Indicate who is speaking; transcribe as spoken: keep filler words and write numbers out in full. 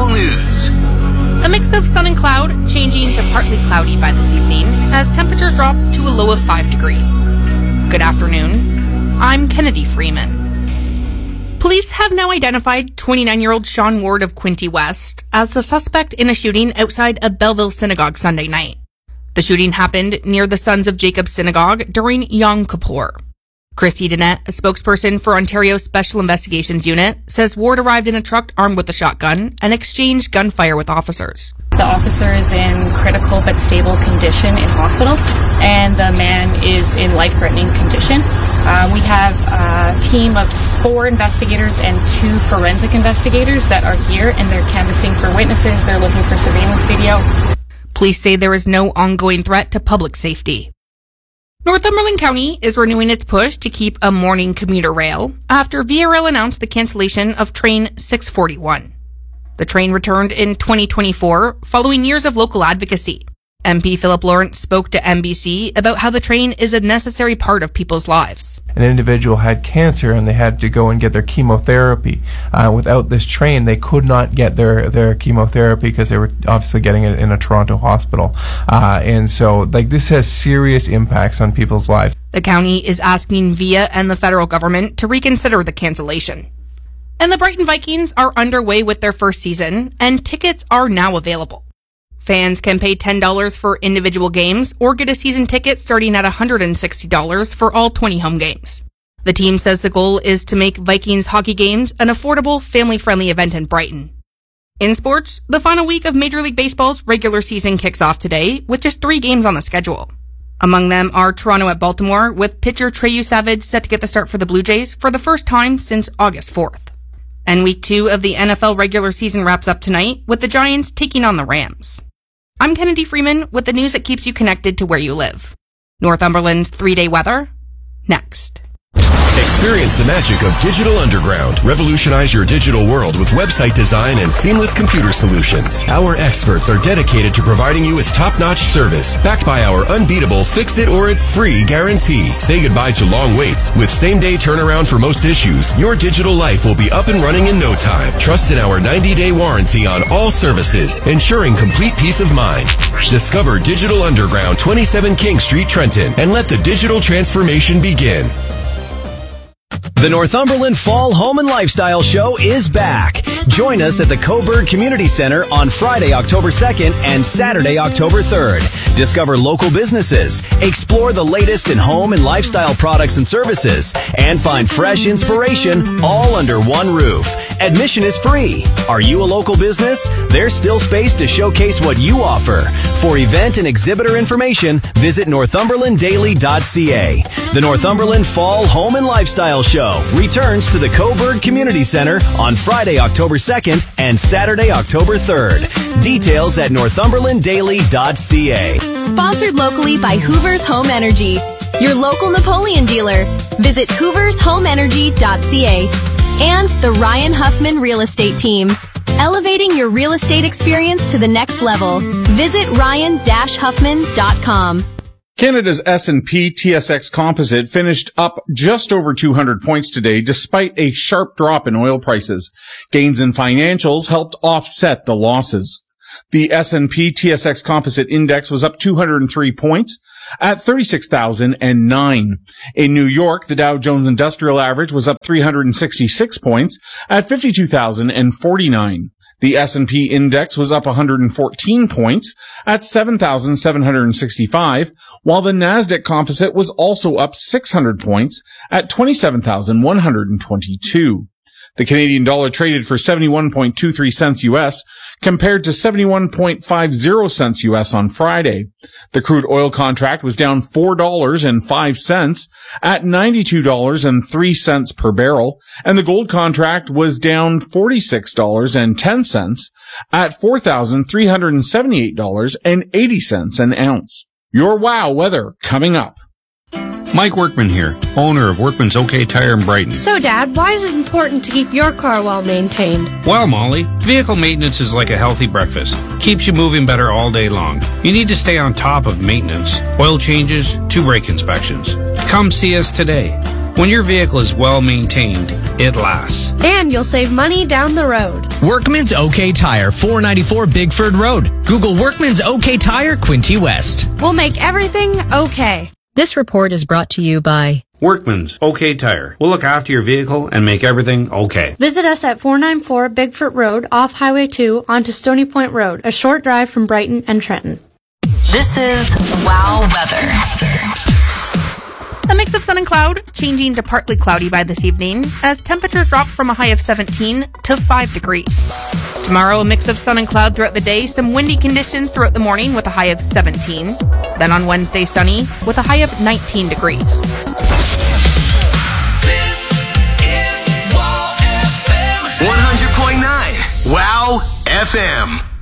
Speaker 1: local news.
Speaker 2: A mix of sun and cloud, changing to partly cloudy by this evening as temperatures drop to a low of five degrees. Good afternoon. I'm Kennedy Freeman. Police have now identified twenty-nine-year-old Sean Ward of Quinte West as the suspect in a shooting outside a Belleville synagogue Sunday night. The shooting happened near the Sons of Jacob Synagogue during Yom Kippur. Christy Dennett, a spokesperson for Ontario's Special Investigations Unit, says Ward arrived in a truck armed with a shotgun and exchanged gunfire with officers.
Speaker 3: The officer is in critical but stable condition in hospital, and the man is in life-threatening condition. Uh, we have a team of four investigators and two forensic investigators that are here, and they're canvassing for witnesses. They're looking for surveillance video.
Speaker 2: Police say there is no ongoing threat to public safety. Northumberland County is renewing its push to keep a morning commuter rail after V R L announced the cancellation of train six forty-one. The train returned in twenty twenty-four following years of local advocacy. M P Philip Lawrence spoke to N B C about how the train is a necessary part of people's lives.
Speaker 4: An individual had cancer and they had to go and get their chemotherapy. Uh, without this train, they could not get their, their chemotherapy because they were obviously getting it in a Toronto hospital. Uh, and so, like, this has serious impacts on people's lives.
Speaker 2: The county is asking V I A and the federal government to reconsider the cancellation. And the Brighton Vikings are underway with their first season, and tickets are now available. Fans can pay ten dollars for individual games or get a season ticket starting at one hundred sixty dollars for all twenty home games. The team says the goal is to make Vikings hockey games an affordable, family-friendly event in Brighton. In sports, the final week of Major League Baseball's regular season kicks off today with just three games on the schedule. Among them are Toronto at Baltimore, with pitcher Treyu Savage set to get the start for the Blue Jays for the first time since August fourth. And week two of the N F L regular season wraps up tonight with the Giants taking on the Rams. I'm Kennedy Freeman with the news that keeps you connected to where you live. Northumberland's three-day weather, next.
Speaker 5: Experience the magic of Digital Underground. Revolutionize your digital world with website design and seamless computer solutions. Our experts are dedicated to providing you with top-notch service, backed by our unbeatable fix-it-or-it's-free guarantee. Say goodbye to long waits. With same-day turnaround for most issues, your digital life will be up and running in no time. Trust in our ninety-day warranty on all services, ensuring complete peace of mind. Discover Digital Underground, twenty-seven King Street, Trenton, and let the digital transformation begin.
Speaker 6: The Northumberland Fall Home and Lifestyle Show is back. Join us at the Coburg Community Center on Friday, October second and Saturday, October third. Discover local businesses, explore the latest in home and lifestyle products and services, and find fresh inspiration all under one roof. Admission is free. Are you a local business? There's still space to showcase what you offer. For event and exhibitor information, visit northumberland daily dot c a. The Northumberland Fall Home and Lifestyle Show returns to the Coburg Community Center on Friday, October second and Saturday, October third. Details at northumberland daily dot c a.
Speaker 7: Sponsored locally by Hoover's Home Energy, your local Napoleon dealer. Visit hoovers home energy dot c a. And the Ryan Huffman Real Estate Team, elevating your real estate experience to the next level. Visit ryan dash huffman dot com.
Speaker 8: Canada's S and P T S X Composite finished up just over two hundred points today, despite a sharp drop in oil prices. Gains in financials helped offset the losses. The S and P T S X Composite Index was up two hundred three points at thirty-six thousand nine. In New York, the Dow Jones Industrial Average was up three hundred sixty-six points at fifty-two thousand forty-nine. The S and P index was up one hundred fourteen points at seven thousand seven hundred sixty-five, while the Nasdaq Composite was also up six hundred points at twenty-seven thousand one hundred twenty-two. The Canadian dollar traded for seventy-one point two three cents U S compared to seventy-one point five zero cents U S on Friday. The crude oil contract was down four dollars and five cents at ninety-two dollars and three cents per barrel, and the gold contract was down forty-six dollars and ten cents at four thousand three hundred seventy-eight dollars and eighty cents an ounce. Your wow weather coming up.
Speaker 9: Mike Workman here, owner of Workman's OK Tire in Brighton.
Speaker 10: So, Dad, why is it important to keep your car well maintained?
Speaker 9: Well, Molly, vehicle maintenance is like a healthy breakfast. Keeps you moving better all day long. You need to stay on top of maintenance, oil changes, two brake inspections. Come see us today. When your vehicle is well maintained, it lasts.
Speaker 10: And you'll save money down the road.
Speaker 1: Workman's OK Tire, four ninety-four Bigford Road. Google Workman's OK Tire, Quinte West.
Speaker 10: We'll make everything okay.
Speaker 11: This report is brought to you by
Speaker 9: Workman's OK Tire. We'll look after your vehicle and make everything okay.
Speaker 10: Visit us at four ninety-four Bigfoot Road off Highway two onto Stony Point Road, a short drive from Brighton and Trenton.
Speaker 12: This is Wow Weather.
Speaker 2: A mix of sun and cloud, changing to partly cloudy by this evening, as temperatures drop from a high of seventeen to five degrees. Tomorrow, a mix of sun and cloud throughout the day, some windy conditions throughout the morning with a high of seventeen. Then on Wednesday, sunny with a high of nineteen degrees.
Speaker 5: This is Wow F M. one hundred point nine Wow F M.